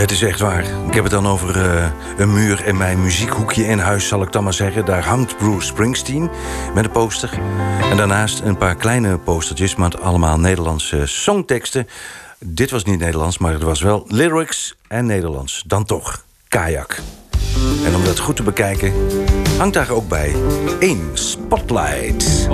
Het is echt waar. Ik heb het dan over een muur in mijn muziekhoekje in huis, zal ik dan maar zeggen. Daar hangt Bruce Springsteen met een poster. En daarnaast een paar kleine postertjes met allemaal Nederlandse songteksten. Dit was niet Nederlands, maar het was wel lyrics en Nederlands. Dan toch, Kajak. En om dat goed te bekijken, hangt daar ook bij één spotlight.